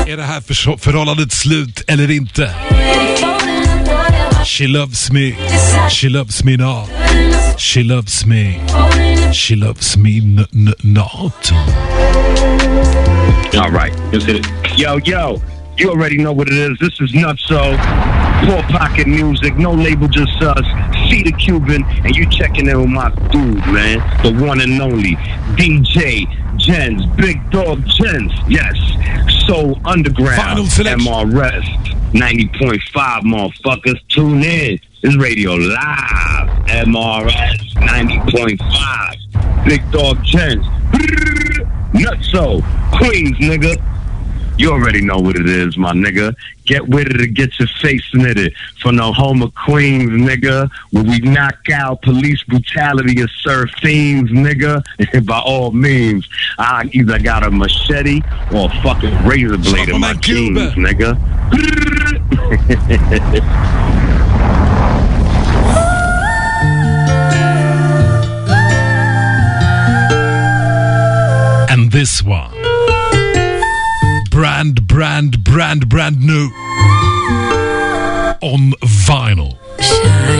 Är det här förhållandet slut eller inte? She loves me. She loves me not. She loves me. She loves me not. All right. Yo. You already know what it is. This is Nutso. Four Pocket Music. No label, just us. See the Cuban. And you checking in with my dude, man. The one and only DJ Jens. Big Dog Jens. Yes. So Underground. MRS. 90.5, motherfuckers. Tune in. This radio live. MRS. 90.5. Big Dog Jens. Nutso. Queens, nigga. You already know what it is, my nigga. Get with it or get your face knitted. From the home of Queens, nigga, where we knock out police brutality and serve fiends, nigga. By all means, I either got a machete or a fucking razor blade in my jeans, nigga. And this one. Brand new on vinyl.